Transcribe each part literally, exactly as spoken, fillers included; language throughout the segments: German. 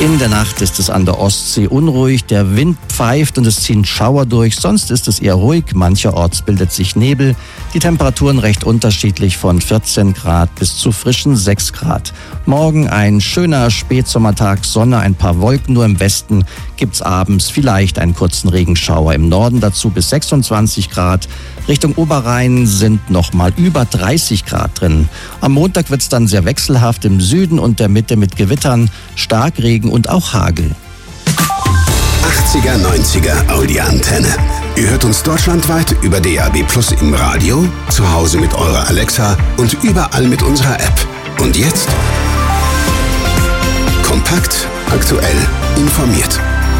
In der Nacht ist es an der Ostsee unruhig, der Wind pfeift und es ziehen Schauer durch. Sonst ist es eher ruhig, mancherorts bildet sich Nebel. Die Temperaturen recht unterschiedlich von vierzehn Grad bis zu frischen sechs Grad. Morgen ein schöner Spätsommertag, Sonne, ein paar Wolken, nur im Westen gibt's abends vielleicht einen kurzen Regenschauer. Im Norden dazu bis sechsundzwanzig Grad. Richtung Oberrhein sind noch mal über dreißig Grad drin. Am Montag wird's dann sehr wechselhaft im Süden und der Mitte mit Gewittern, Starkregen und auch Hagel. achtziger, neunziger Audi-Antenne. Ihr hört uns deutschlandweit über D A B Plus im Radio, zu Hause mit eurer Alexa und überall mit unserer App. Und jetzt kompakt, aktuell, informiert.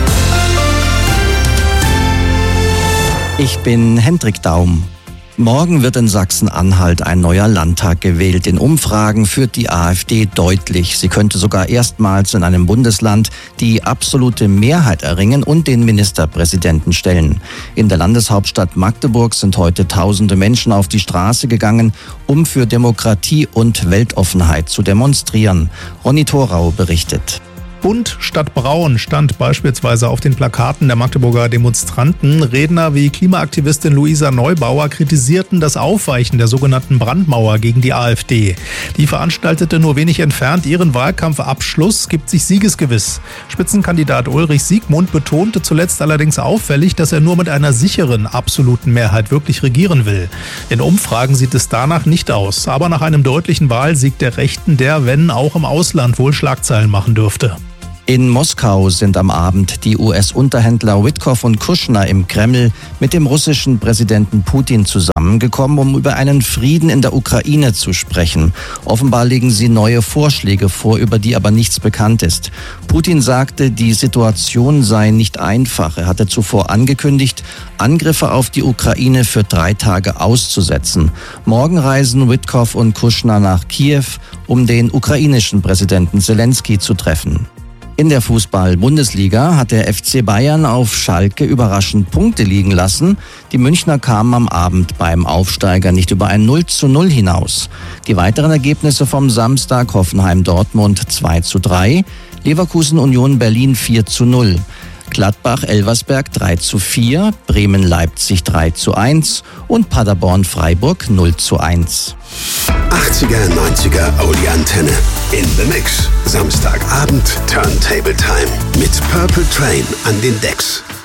Ich bin Hendrik Daum. Morgen wird in Sachsen-Anhalt ein neuer Landtag gewählt. In Umfragen führt die AfD deutlich. Sie könnte sogar erstmals in einem Bundesland die absolute Mehrheit erringen und den Ministerpräsidenten stellen. In der Landeshauptstadt Magdeburg sind heute tausende Menschen auf die Straße gegangen, um für Demokratie und Weltoffenheit zu demonstrieren. Ronny Thorau berichtet. Bunt statt braun stand beispielsweise auf den Plakaten der Magdeburger Demonstranten. Redner wie Klimaaktivistin Luisa Neubauer kritisierten das Aufweichen der sogenannten Brandmauer gegen die AfD. Die veranstaltete nur wenig entfernt ihren Wahlkampfabschluss, gibt sich siegesgewiss. Spitzenkandidat Ulrich Siegmund betonte zuletzt allerdings auffällig, dass er nur mit einer sicheren, absoluten Mehrheit wirklich regieren will. In Umfragen sieht es danach nicht aus. Aber nach einem deutlichen Wahlsieg der Rechten, der, wenn auch im Ausland, wohl Schlagzeilen machen dürfte. In Moskau sind am Abend die U S-Unterhändler Witkow und Kushner im Kreml mit dem russischen Präsidenten Putin zusammengekommen, um über einen Frieden in der Ukraine zu sprechen. Offenbar legen sie neue Vorschläge vor, über die aber nichts bekannt ist. Putin sagte, die Situation sei nicht einfach. Er hatte zuvor angekündigt, Angriffe auf die Ukraine für drei Tage auszusetzen. Morgen reisen Witkow und Kushner nach Kiew, um den ukrainischen Präsidenten Zelensky zu treffen. In der Fußball-Bundesliga hat der F C Bayern auf Schalke überraschend Punkte liegen lassen. Die Münchner kamen am Abend beim Aufsteiger nicht über ein null zu null hinaus. Die weiteren Ergebnisse vom Samstag: Hoffenheim-Dortmund zwei zu drei, Leverkusen-Union Berlin vier zu null. Gladbach-Elversberg drei zu vier, Bremen-Leipzig drei zu eins und Paderborn-Freiburg null zu eins. achtziger, neunziger Audi-Antenne. In the Mix. Samstagabend Turntable Time mit Purple Train an den Decks.